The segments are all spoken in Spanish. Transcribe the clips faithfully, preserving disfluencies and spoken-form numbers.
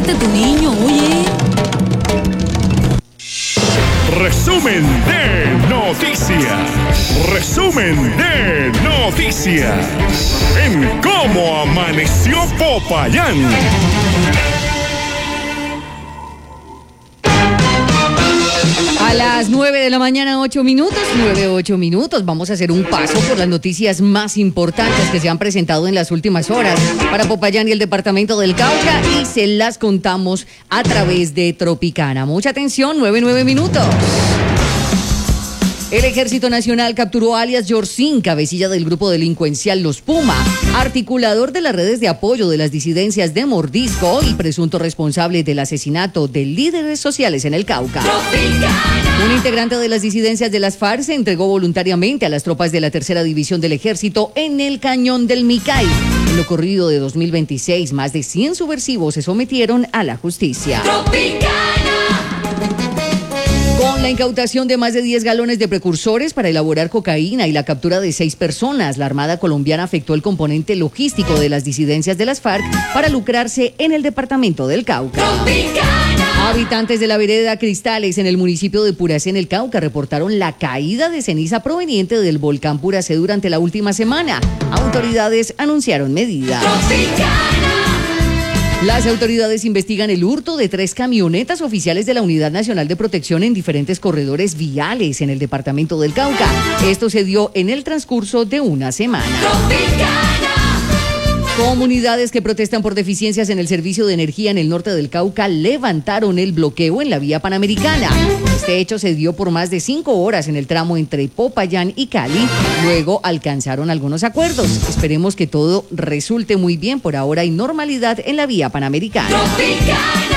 Cuídate tu niño, oye. Resumen de noticias. Resumen de noticias. En Cómo Amaneció Popayán. A las nueve de la mañana, ocho minutos, nueve, ocho minutos. Vamos a hacer un paso por las noticias más importantes que se han presentado en las últimas horas para Popayán y el departamento del Cauca, y se las contamos a través de Tropicana. Mucha atención, nueve, nueve minutos. El Ejército Nacional capturó a alias Yorcín, cabecilla del grupo delincuencial Los Puma, articulador de las redes de apoyo de las disidencias de Mordisco y presunto responsable del asesinato de líderes sociales en el Cauca. Un integrante de las disidencias de las FARC se entregó voluntariamente a las tropas de la tercera división del Ejército en el Cañón del Micay. En lo corrido de dos mil veintiséis, más de cien subversivos se sometieron a la justicia. Tropicana. Con la incautación de más de diez galones de precursores para elaborar cocaína y la captura de seis personas, la Armada colombiana afectó el componente logístico de las disidencias de las FARC para lucrarse en el departamento del Cauca. ¡Tropicana! Habitantes de la vereda Cristales en el municipio de Puracé, en el Cauca, reportaron la caída de ceniza proveniente del volcán Puracé durante la última semana. Autoridades anunciaron medidas. ¡Tropicana! Las autoridades investigan el hurto de tres camionetas oficiales de la Unidad Nacional de Protección en diferentes corredores viales en el departamento del Cauca. Esto se dio en el transcurso de una semana. ¡Tropicana! Comunidades que protestan por deficiencias en el servicio de energía en el norte del Cauca levantaron el bloqueo en la vía panamericana. Este hecho se dio por más de cinco horas en el tramo entre Popayán y Cali. Luego alcanzaron algunos acuerdos. Esperemos que todo resulte muy bien. Por ahora hay normalidad en la vía panamericana. ¡Tropicana!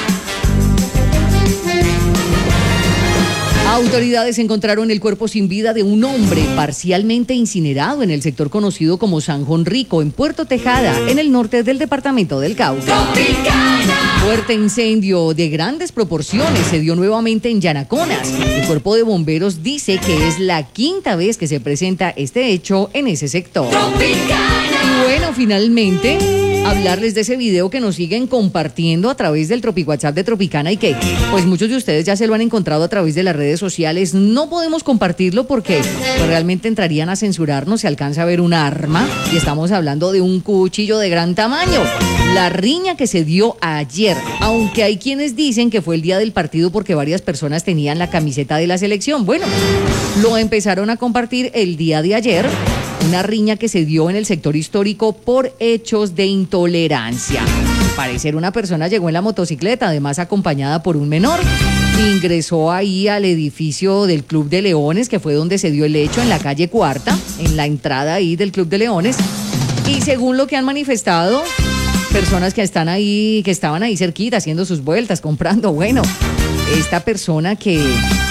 Autoridades encontraron el cuerpo sin vida de un hombre parcialmente incinerado en el sector conocido como San Juan Rico, en Puerto Tejada, en el norte del departamento del Cauca. ¡Tropicana! Fuerte incendio de grandes proporciones se dio nuevamente en Yanaconas. El cuerpo de bomberos dice que es la quinta vez que se presenta este hecho en ese sector. ¡Tropicana! Y bueno, finalmente, hablarles de ese video que nos siguen compartiendo a través del Tropi WhatsApp de Tropicana y que pues muchos de ustedes ya se lo han encontrado a través de las redes sociales. No podemos compartirlo porque pues, realmente entrarían a censurarnos. Se alcanza a ver un arma y estamos hablando de un cuchillo de gran tamaño. La riña que se dio ayer, aunque hay quienes dicen que fue el día del partido porque varias personas tenían la camiseta de la selección. Bueno, lo empezaron a compartir el día de ayer. Una riña que se dio en el sector histórico por hechos de intolerancia. Al parecer una persona llegó en la motocicleta, además acompañada por un menor. Ingresó ahí al edificio del Club de Leones, que fue donde se dio el hecho, en la calle Cuarta, en la entrada ahí del Club de Leones. Y según lo que han manifestado personas que están ahí, que estaban ahí cerquita haciendo sus vueltas, comprando, bueno, esta persona que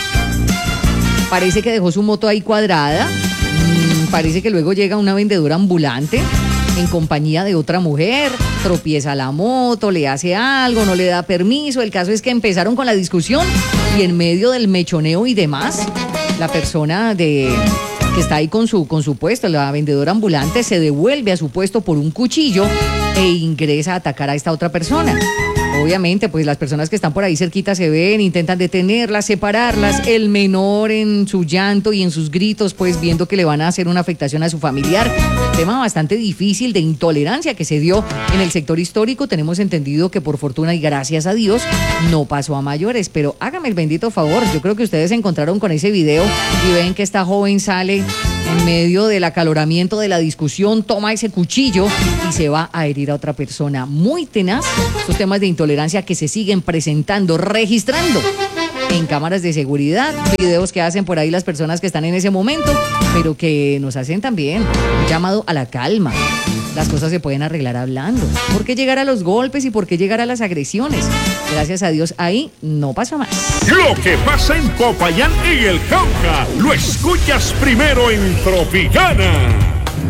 parece que dejó su moto ahí cuadrada. Parece que luego llega una vendedora ambulante en compañía de otra mujer, tropieza la moto, le hace algo, no le da permiso. El caso es que empezaron con la discusión y en medio del mechoneo y demás, la persona de que está ahí con su, con su puesto, la vendedora ambulante, se devuelve a su puesto por un cuchillo e ingresa a atacar a esta otra persona. Obviamente, pues las personas que están por ahí cerquita se ven, intentan detenerlas, separarlas. El menor en su llanto y en sus gritos, pues viendo que le van a hacer una afectación a su familiar. Tema bastante difícil de intolerancia que se dio en el sector histórico. Tenemos entendido que por fortuna y gracias a Dios no pasó a mayores, pero hágame el bendito favor. Yo creo que ustedes se encontraron con ese video y ven que esta joven sale en medio del acaloramiento de la discusión, toma ese cuchillo y se va a herir a otra persona. Muy tenaz estos temas de intolerancia que se siguen presentando, registrando en cámaras de seguridad, videos que hacen por ahí las personas que están en ese momento, pero que nos hacen también un llamado a la calma. Las cosas se pueden arreglar hablando. ¿Por qué llegar a los golpes y por qué llegar a las agresiones? Gracias a Dios ahí no pasó más. Lo que pasa en Popayán y el Cauca lo escuchas primero en Tropicana.